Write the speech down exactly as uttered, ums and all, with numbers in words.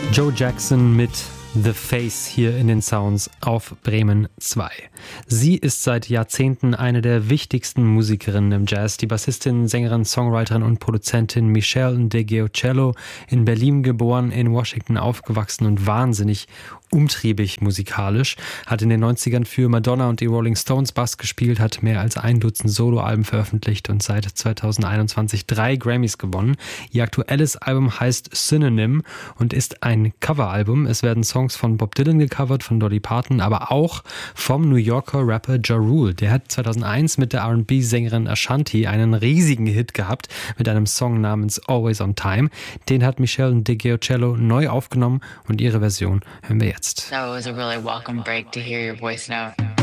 Joe Jackson mit The Face hier in den Sounds auf Bremen zwei. Sie ist seit Jahrzehnten eine der wichtigsten Musikerinnen im Jazz. Die Bassistin, Sängerin, Songwriterin und Produzentin Michelle DeGiocello, in Berlin geboren, in Washington aufgewachsen und wahnsinnig umtriebig musikalisch, hat in den neunzigern für Madonna und die Rolling Stones Bass gespielt, hat mehr als ein Dutzend Soloalben veröffentlicht und seit zweitausendeinundzwanzig drei Grammys gewonnen. Ihr aktuelles Album heißt Synonym und ist ein Coveralbum. Es werden Songs von Bob Dylan gecovert, von Dolly Parton, aber auch vom New Yorker Rapper Ja Rule. Der hat zweitausendeins mit der R and B-Sängerin Ashanti einen riesigen Hit gehabt mit einem Song namens Always on Time. Den hat Michelle DeGiocello neu aufgenommen und ihre Version hören wir jetzt. So it was a really welcome break to hear your voice note.